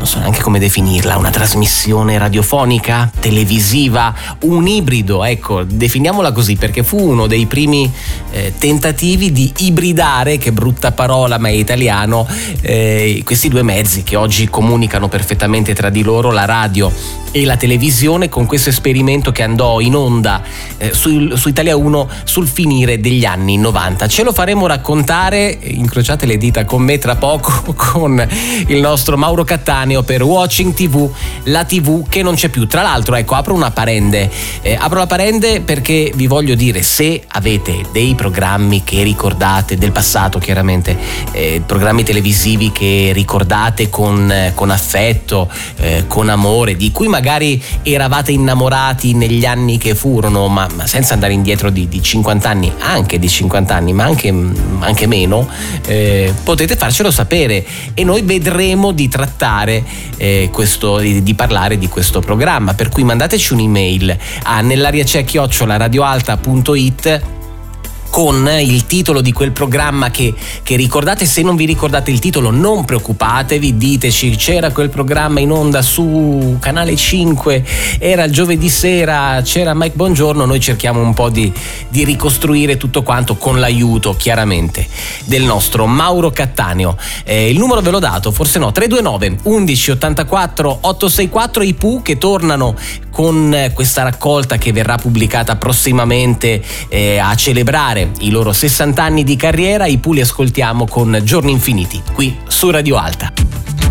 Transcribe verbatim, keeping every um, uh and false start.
non so neanche come definirla, una trasmissione radiofonica, televisiva, un ibrido, ecco, definiamola così, perché fu uno dei primi eh, tentativi di ibridare, che brutta parola ma è italiano, eh, questi due mezzi che oggi comunicano perfettamente tra di loro, la radio e la televisione, con questo esperimento che andò in onda eh, su, su Italia uno sul finire degli anni novanta. Ce lo faremo raccontare, incrociate le dita con me, tra poco con il nostro Mauro Cattaneo per Watching tivù, la tivù che non c'è più. Tra l'altro, ecco, apro una parende, eh, apro la parende perché vi voglio dire, se avete dei programmi che ricordate del passato, chiaramente, eh, programmi televisivi che ricordate con, eh, con affetto, eh, con amore, di cui magari magari eravate innamorati negli anni che furono, ma, ma senza andare indietro di, di cinquanta anni, anche di cinquanta anni, ma anche, anche meno, eh, potete farcelo sapere e noi vedremo di trattare eh, questo, di, di parlare di questo programma, per cui mandateci un'email a nell'ariace chiocciola radioalta punto it con il titolo di quel programma che, che ricordate. Se non vi ricordate il titolo, non preoccupatevi, diteci: c'era quel programma in onda su Canale cinque, era il giovedì sera, c'era Mike Bongiorno. Noi cerchiamo un po' di, di ricostruire tutto quanto con l'aiuto, chiaramente, del nostro Mauro Cattaneo. Eh, il numero ve l'ho dato, forse no, tre due nove undici ottantaquattro ottocentosessantaquattro, i Pooh che tornano con questa raccolta che verrà pubblicata prossimamente eh, a celebrare i loro sessanta anni di carriera. I Pooh li ascoltiamo con Giorni Infiniti qui su Radio Alta.